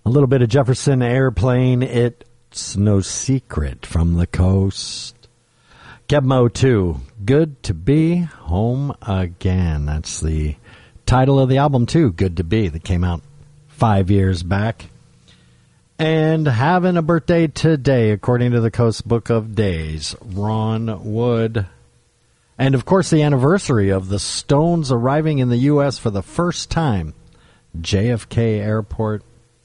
A little bit of Jefferson Airplane, It's No Secret from the Coast. Gebmo 2, Good to Be Home Again. That's the title of the album, too, Good to Be, that came out 5 years back. And having a birthday today, according to the Coast Book of Days, Ron Wood. And, of course, the anniversary of the Stones arriving in the U.S. for the first time, JFK Airport,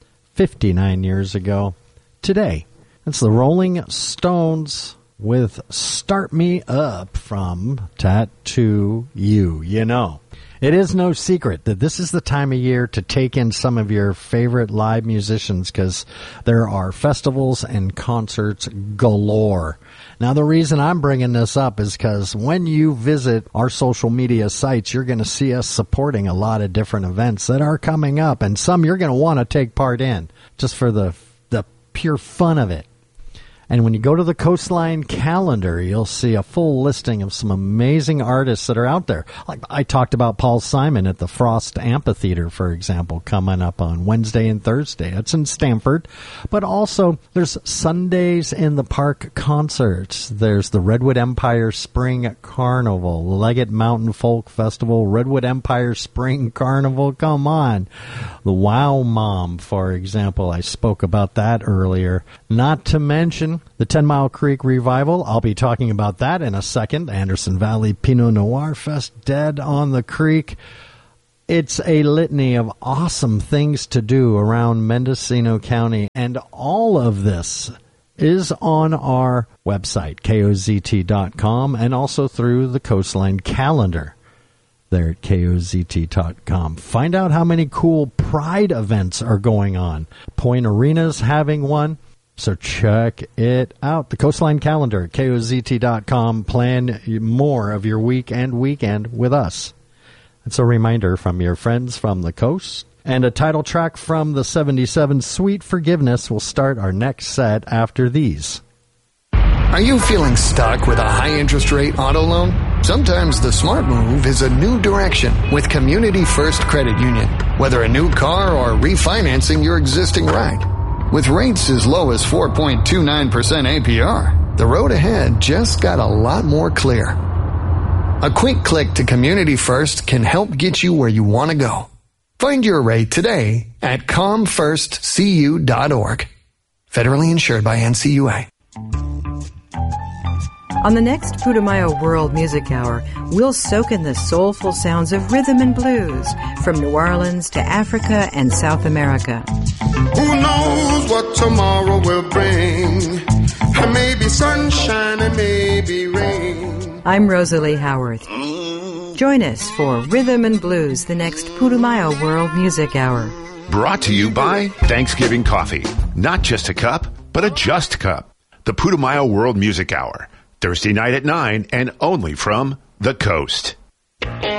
59 years ago. Today, it's the Rolling Stones with Start Me Up from Tattoo You. You know, it is no secret that this is the time of year to take in some of your favorite live musicians because there are festivals and concerts galore. Now, the reason I'm bringing this up is because when you visit our social media sites, you're going to see us supporting a lot of different events that are coming up, and some you're going to want to take part in just for the pure fun of it. And when you go to the Coastline calendar, you'll see a full listing of some amazing artists that are out there. Like I talked about Paul Simon at the Frost Amphitheater, for example, coming up on Wednesday and Thursday. That's in Stamford. But also, there's Sundays in the Park concerts. There's the Redwood Empire Spring Carnival, Leggett Mountain Folk Festival, Redwood Empire Spring Carnival. Come on. The Wow Mom, for example. I spoke about that earlier. Not to mention the 10 Mile Creek Revival. I'll be talking about that in a second. Anderson Valley Pinot Noir Fest, Dead on the Creek. It's a litany of awesome things to do around Mendocino County, and all of this is on our website, kozt.com, and also through the Coastline calendar there at kozt.com. Find out how many cool Pride events are going on. Point Arena's having one. So check it out. The Coastline calendar at kozt.com. Plan more of your weekend with us. It's a reminder from your friends from the coast. And a title track from the 77, Sweet Forgiveness, will start our next set after these. Are you feeling stuck with a high interest rate auto loan? Sometimes the smart move is a new direction with Community First Credit Union. Whether a new car or refinancing your existing ride. With rates as low as 4.29% APR, the road ahead just got a lot more clear. A quick click to Community First can help get you where you want to go. Find your rate today at comfirstcu.org. Federally insured by NCUA. On the next Putumayo World Music Hour, we'll soak in the soulful sounds of rhythm and blues from New Orleans to Africa and South America. Who knows what tomorrow will bring? It may be sunshine, it may be rain. I'm Rosalie Howarth. Join us for Rhythm and Blues, the next Putumayo World Music Hour. Brought to you by Thanksgiving Coffee. Not just a cup, but a just cup. The Putumayo World Music Hour. Thursday night at 9 and only from the Coast.